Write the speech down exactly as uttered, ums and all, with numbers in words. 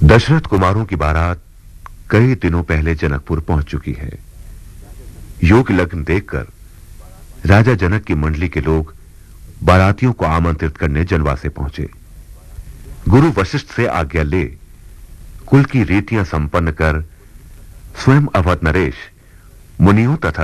दशरथ कुमारों की बारात कई दिनों पहले जनकपुर पहुंच चुकी है। योग लग्न देखकर राजा जनक की मंडली के लोग बारातियों को आमंत्रित करने जनवासे पहुंचे। गुरु वशिष्ठ से आज्ञा ले कुल की रीतियां संपन्न कर स्वयं अवध नरेश मुनियों तथा